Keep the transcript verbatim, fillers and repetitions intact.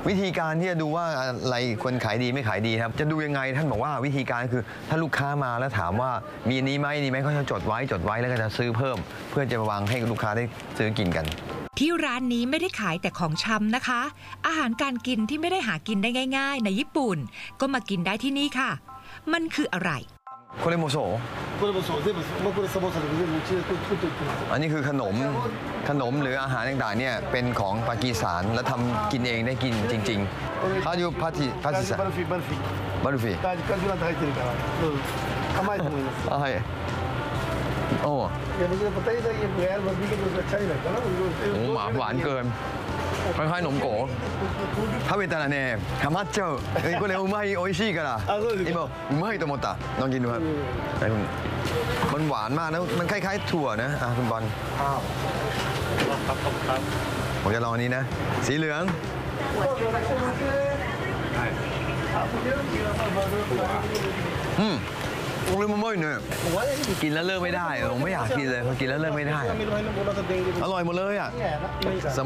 วิธีการที่จะดูว่าอะไรควรขายดีไม่ขายดีครับจะดูยังไงท่านบอกว่าวิธีการคือถ้าลูกค้ามาแล้วถามว่ามีอันนี้ไหมนี่ไหมเขาจะจดไว้จดไว้แล้วก็จะซื้อเพิ่ม เพื่อจะวางให้ลูกค้าได้ซื้อกินกันที่ร้านนี้ไม่ได้ขายแต่ของชำนะคะอาหารการกินที่ไม่ได้หากินได้ง่ายๆในญี่ปุ่นก็มากินได้ที่นี่ค่ะมันคืออะไรโคเรโมโซอันนี้คือขนมขนมหรืออาหารต่างๆเนี่ยเป็นของปากีสถานแล้วทำกินเองได้กินจริงๆเขาอยู่ปากีปากีสถานบาร์ฟีบาร์ฟีอะไรโอ้โหหมาหวานเกินคล้ายๆขนมโก๋食べたらねハマっちゃうこれうまい美味しいから今うまいと思ったลองกินดูครับมันหวานมากนะมันคล้ายๆถั่วนะอ่ะคุณบอลผมจะลองอันนี้นะสีเหลืองอืมโอ้ยมันไม่เนี่ยกินแล้วเลิกไม่ได้ผมไม่อยากกินเลยพอกินแล้วเลิกไม่ได้อร่อยหมดเลยอ่ะ